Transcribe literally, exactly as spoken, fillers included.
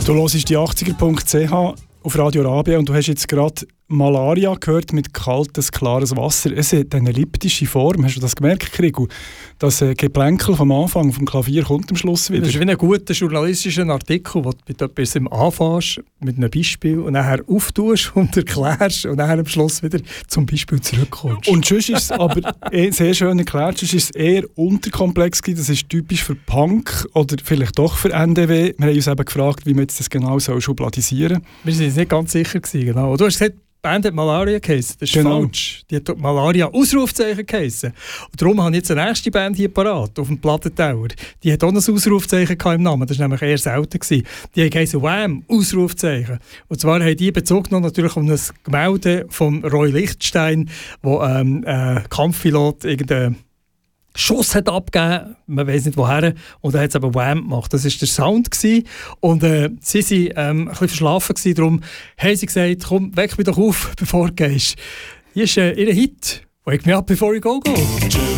Du hörst die achtziger punkt c h auf Radio Arabia und du hast jetzt gerade Malaria gehört mit kaltes, klares Wasser. Es hat eine elliptische Form. Hast du das gemerkt, Krigu? Das äh, Geplänkel vom Anfang, vom Klavier, kommt am Schluss wieder. Das ist wie ein guter journalistischer Artikel, wo du mit etwas anfängst, mit einem Beispiel, und nachher auftust und erklärst und nachher am Schluss wieder zum Beispiel zurückkommst. Und sonst ist es aber eh sehr schön erklärt, sonst ist es eher unterkomplex gewesen. Das ist typisch für Punk oder vielleicht doch für N D W. Wir haben uns eben gefragt, wie man jetzt das genau so schubladisieren soll. Wir sind uns nicht ganz sicher gewesen, genau. Du hast gesagt, die Band hat Malaria geheissen. Das ist genau. falsch. Die hat Malaria Ausrufzeichen geheissen. Und darum habe ich jetzt eine nächste Band hier parat, auf dem Plattentower. Die hat auch ein Ausrufzeichen im Namen. Das war nämlich eher selten gewesen. Die haben geheissen Wham! Ausrufzeichen. Und zwar haben die Bezug noch natürlich um das Gemälde von Roy Lichtenstein, wo ähm, ein Kampfpilot irgendein Schuss hat abgegeben, man weiß nicht woher, und er hat es aber Wham gemacht. Das war der Sound gewesen. Und äh, sie waren ähm, ein bisschen verschlafen gewesen, darum haben sie gesagt, komm, weck mich doch auf, bevor du gehst. Hier ist äh, ihr Hit, Wake Me Up Before You Go Go.